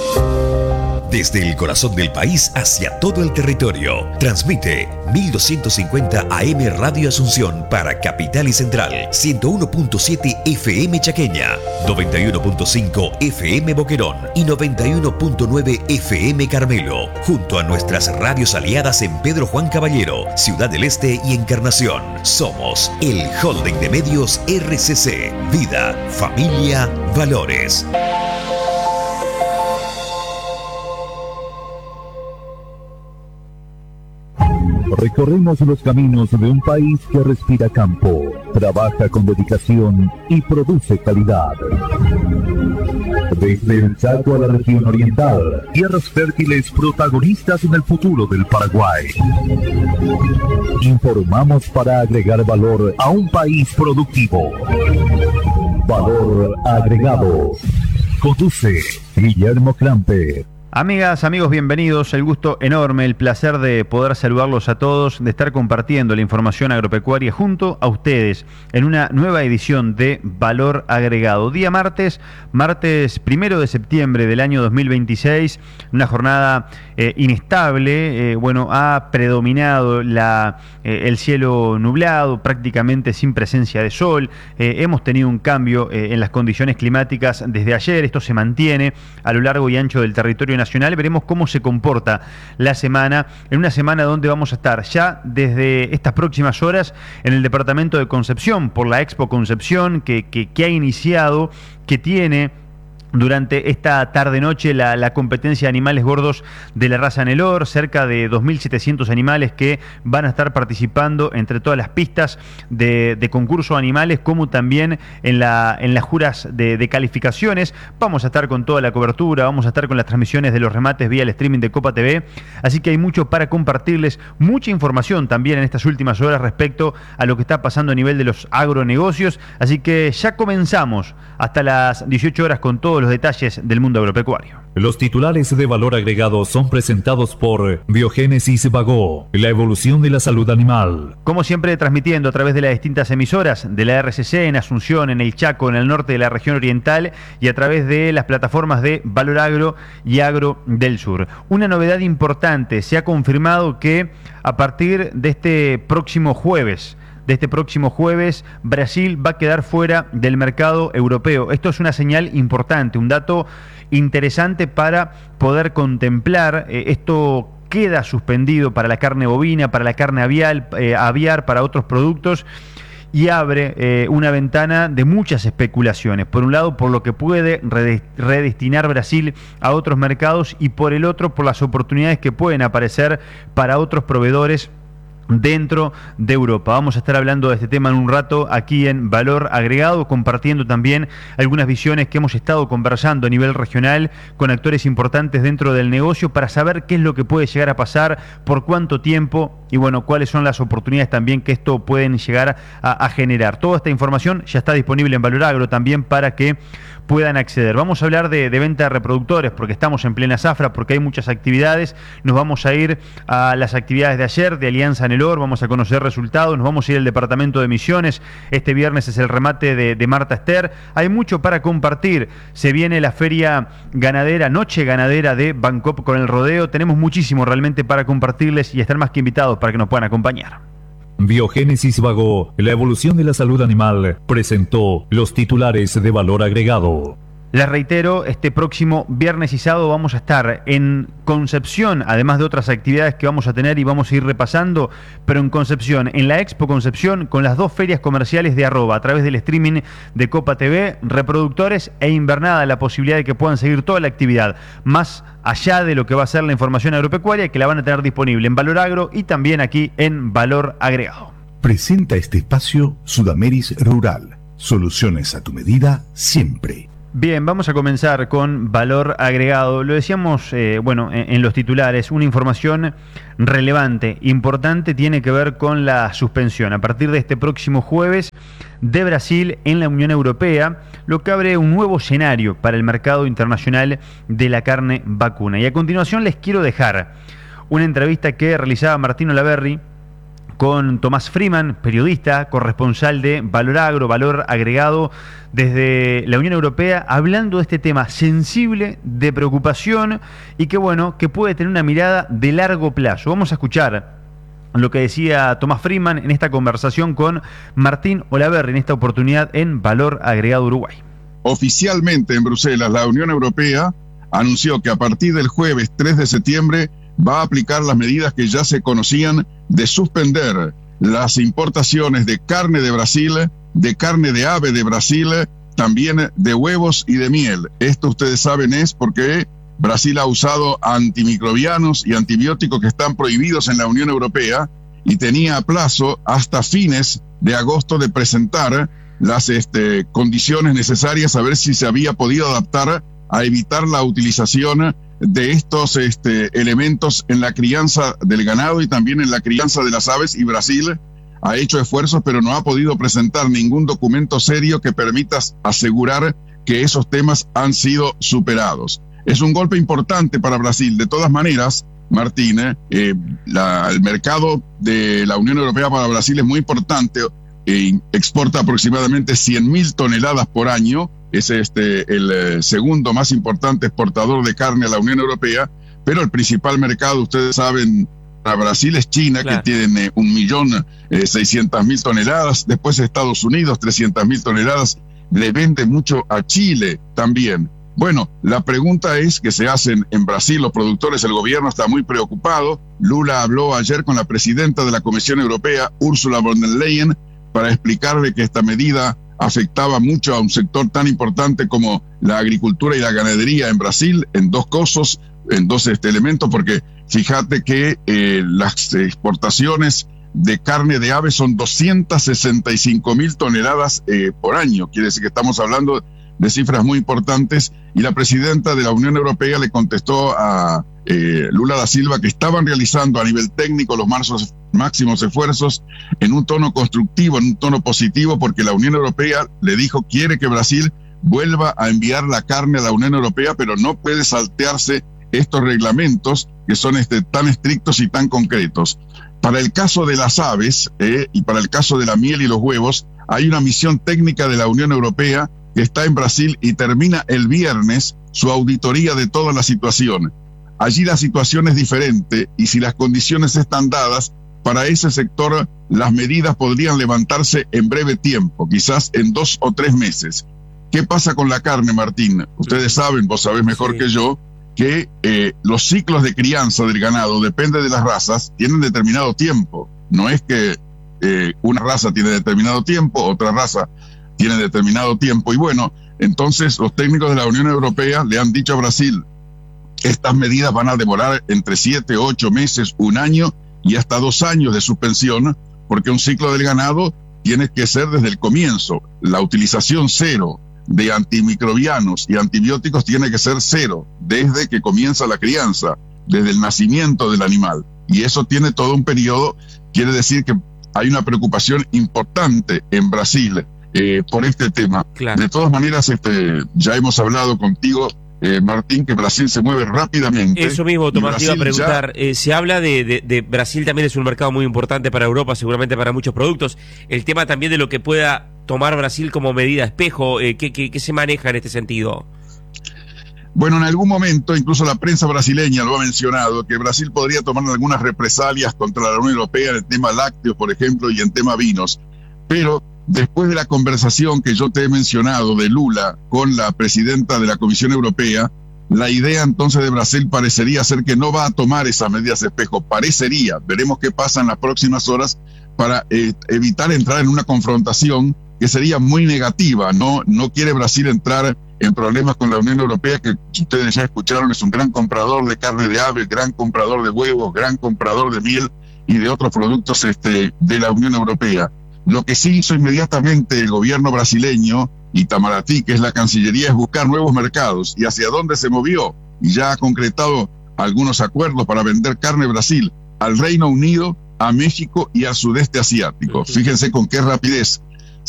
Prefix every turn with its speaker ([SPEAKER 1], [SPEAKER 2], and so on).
[SPEAKER 1] Desde el corazón del país hacia todo el territorio. Transmite 1250 AM Radio Asunción para Capital y Central, 101.7 FM Chaqueña, 91.5 FM Boquerón y 91.9 FM Carmelo, junto a nuestras radios aliadas en Pedro Juan Caballero, Ciudad del Este y Encarnación. Somos el Holding de Medios RCC. Vida, familia, valores.
[SPEAKER 2] Recorremos los caminos de un país que respira campo, trabaja con dedicación y produce calidad. Desde el Chaco a la región oriental, tierras fértiles protagonistas en el futuro del Paraguay. Informamos para agregar valor a un país productivo. Valor agregado. Conduce Guillermo Clampe.
[SPEAKER 3] Amigas, amigos, bienvenidos. El gusto enorme, el placer de poder saludarlos a todos, de estar compartiendo la información agropecuaria junto a ustedes en una nueva edición de Valor Agregado. Día martes 1 de septiembre del año 2026, una jornada inestable. Ha predominado el cielo nublado, prácticamente sin presencia de sol. Hemos tenido un cambio en las condiciones climáticas desde ayer. Esto se mantiene a lo largo y ancho del territorio nacional. Veremos cómo se comporta la semana, en una semana donde vamos a estar ya desde estas próximas horas en el departamento de Concepción por la Expo Concepción que ha iniciado, que tiene durante esta tarde-noche la competencia de animales gordos de la raza Nelor, cerca de 2.700 animales que van a estar participando entre todas las pistas de concurso de animales, como también en las juras de calificaciones. Vamos a estar con toda la cobertura, vamos a estar con las transmisiones de los remates vía el streaming de Copa TV, así que hay mucho para compartirles, mucha información también en estas últimas horas respecto a lo que está pasando a nivel de los agronegocios, así que ya comenzamos hasta las 18 horas con todos los detalles del mundo agropecuario.
[SPEAKER 2] Los titulares de valor agregado son presentados por Biogénesis Bagó, la evolución de la salud animal.
[SPEAKER 3] Como siempre, transmitiendo a través de las distintas emisoras de la RCC en Asunción, en el Chaco, en el norte de la región oriental y a través de las plataformas de Valor Agro y Agro del Sur. Una novedad importante, se ha confirmado que a partir de este próximo jueves, Brasil va a quedar fuera del mercado europeo. Esto es una señal importante, un dato interesante para poder contemplar. Esto queda suspendido para la carne bovina, para la carne aviar, para otros productos, y abre una ventana de muchas especulaciones. Por un lado, por lo que puede redestinar Brasil a otros mercados, y por el otro, por las oportunidades que pueden aparecer para otros proveedores dentro de Europa. Vamos a estar hablando de este tema en un rato aquí en Valor Agregado, compartiendo también algunas visiones que hemos estado conversando a nivel regional con actores importantes dentro del negocio para saber qué es lo que puede llegar a pasar, por cuánto tiempo y cuáles son las oportunidades también que esto pueden llegar a generar. Toda esta información ya está disponible en Valor Agro también para que puedan acceder. Vamos a hablar de venta de reproductores porque estamos en plena zafra, porque hay muchas actividades. Nos vamos a ir a las actividades de ayer de Alianza Nelor, vamos a conocer resultados, nos vamos a ir al departamento de Misiones. Este viernes es el remate de Marta Ester. Hay mucho para compartir. Se viene la feria ganadera, noche ganadera de Bancop con el rodeo. Tenemos muchísimo realmente para compartirles y estar más que invitados para que nos puedan acompañar.
[SPEAKER 2] Biogénesis Bagó, la evolución de la salud animal, presentó los titulares de valor agregado.
[SPEAKER 3] Les reitero, este próximo viernes y sábado vamos a estar en Concepción, además de otras actividades que vamos a tener y vamos a ir repasando, pero en Concepción, en la Expo Concepción, con las dos ferias comerciales de @ a través del streaming de Copa TV, reproductores e invernada, la posibilidad de que puedan seguir toda la actividad, más allá de lo que va a ser la información agropecuaria, que la van a tener disponible en Valor Agro y también aquí en Valor Agregado.
[SPEAKER 1] Presenta este espacio Sudameris Rural. Soluciones a tu medida siempre.
[SPEAKER 3] Bien, vamos a comenzar con Valor Agregado. Lo decíamos, en los titulares, una información relevante, importante, tiene que ver con la suspensión a partir de este próximo jueves de Brasil en la Unión Europea, lo que abre un nuevo escenario para el mercado internacional de la carne vacuna. Y a continuación les quiero dejar una entrevista que realizaba Martín Olaverri con Tomás Freeman, periodista, corresponsal de Valor Agro, Valor Agregado, desde la Unión Europea, hablando de este tema sensible, de preocupación y que bueno, que puede tener una mirada de largo plazo. Vamos a escuchar lo que decía Tomás Freeman en esta conversación con Martín Olaverri, en esta oportunidad en Valor Agregado Uruguay.
[SPEAKER 4] Oficialmente en Bruselas, la Unión Europea anunció que a partir del jueves 3 de septiembre va a aplicar las medidas que ya se conocían de suspender las importaciones de carne de Brasil, de carne de ave de Brasil, también de huevos y de miel. Esto ustedes saben es porque Brasil ha usado antimicrobianos y antibióticos que están prohibidos en la Unión Europea y tenía a plazo hasta fines de agosto de presentar las condiciones necesarias a ver si se había podido adaptar a evitar la utilización de estos elementos en la crianza del ganado y también en la crianza de las aves, y Brasil ha hecho esfuerzos pero no ha podido presentar ningún documento serio que permita asegurar que esos temas han sido superados. Es un golpe importante para Brasil. De todas maneras, Martín, el mercado de la Unión Europea para Brasil es muy importante, exporta aproximadamente 100.000 toneladas por año. Es el segundo más importante exportador de carne a la Unión Europea, pero el principal mercado, ustedes saben, para Brasil es China, claro, que tiene 1.600.000 toneladas, después Estados Unidos 300.000 toneladas, le vende mucho a Chile también. Bueno, la pregunta es que se hacen en Brasil los productores, el gobierno está muy preocupado. Lula habló ayer con la presidenta de la Comisión Europea, Ursula von der Leyen, para explicarle que esta medida afectaba mucho a un sector tan importante como la agricultura y la ganadería en Brasil, en dos cosas, en dos elementos, porque fíjate que las exportaciones de carne de ave son 265.000 toneladas por año. Quiere decir que estamos hablando de cifras muy importantes, y la presidenta de la Unión Europea le contestó a Lula da Silva que estaban realizando a nivel técnico los máximos esfuerzos en un tono constructivo, en un tono positivo, porque la Unión Europea le dijo quiere que Brasil vuelva a enviar la carne a la Unión Europea, pero no puede saltearse estos reglamentos que son tan estrictos y tan concretos. Para el caso de las aves y para el caso de la miel y los huevos, hay una misión técnica de la Unión Europea que está en Brasil y termina el viernes su auditoría de toda la situación. Allí la situación es diferente y si las condiciones están dadas, para ese sector las medidas podrían levantarse en breve tiempo, quizás en 2 o 3 meses. ¿Qué pasa con la carne, Martín? Ustedes saben, vos sabés mejor que yo, que los ciclos de crianza del ganado, depende de las razas, tienen determinado tiempo. No es que una raza tiene determinado tiempo, otra raza tiene determinado tiempo. Y bueno, entonces los técnicos de la Unión Europea le han dicho a Brasil, estas medidas van a demorar entre 7, 8 meses, 1 año y hasta 2 años de suspensión, porque un ciclo del ganado tiene que ser desde el comienzo. La utilización cero de antimicrobianos y antibióticos tiene que ser cero desde que comienza la crianza, desde el nacimiento del animal. Y eso tiene todo un periodo. Quiere decir que hay una preocupación importante en Brasil por este tema. Claro. De todas maneras, ya hemos hablado contigo, Martín, que Brasil se mueve rápidamente.
[SPEAKER 5] Eso mismo, Tomás, te iba a preguntar. Se habla de Brasil, también es un mercado muy importante para Europa, seguramente para muchos productos. El tema también de lo que pueda tomar Brasil como medida espejo, ¿qué se maneja en este sentido?
[SPEAKER 4] Bueno, en algún momento, incluso la prensa brasileña lo ha mencionado, que Brasil podría tomar algunas represalias contra la Unión Europea en el tema lácteos, por ejemplo, y en tema vinos. Pero después de la conversación que yo te he mencionado de Lula con la presidenta de la Comisión Europea, la idea entonces de Brasil parecería ser que no va a tomar esas medidas espejo. Parecería, veremos qué pasa en las próximas horas para evitar entrar en una confrontación que sería muy negativa. No quiere Brasil entrar en problemas con la Unión Europea, que ustedes ya escucharon, es un gran comprador de carne de ave, gran comprador de huevos, gran comprador de miel y de otros productos de la Unión Europea. Lo que sí hizo inmediatamente el gobierno brasileño, Itamaraty, que es la Cancillería, es buscar nuevos mercados. ¿Y hacia dónde se movió? Y ya ha concretado algunos acuerdos para vender carne Brasil al Reino Unido, a México y al sudeste asiático. Fíjense con qué rapidez.